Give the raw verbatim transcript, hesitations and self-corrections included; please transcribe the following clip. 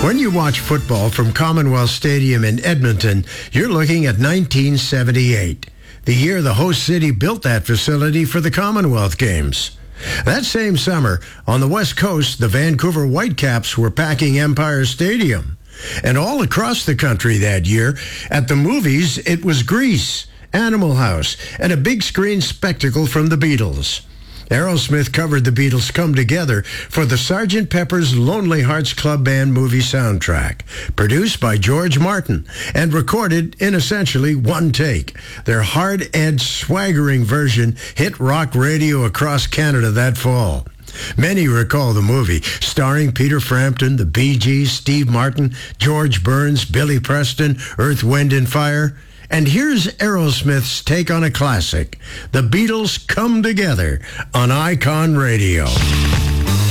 When you watch football from Commonwealth Stadium in Edmonton, you're looking at nineteen seventy-eight, the year the host city built that facility for the Commonwealth Games. That same summer, on the West Coast, the Vancouver Whitecaps were packing Empire Stadium. And all across the country that year, at the movies, it was Grease, Animal House, and a big screen spectacle from the Beatles. Aerosmith covered the Beatles' Come Together for the Sergeant Pepper's Lonely Hearts Club Band movie soundtrack, produced by George Martin and recorded in essentially one take. Their hard-edged, swaggering version hit rock radio across Canada that fall. Many recall the movie, starring Peter Frampton, the Bee Gees, Steve Martin, George Burns, Billy Preston, Earth, Wind and Fire. And here's Aerosmith's take on a classic, The Beatles Come Together, on Icon Radio.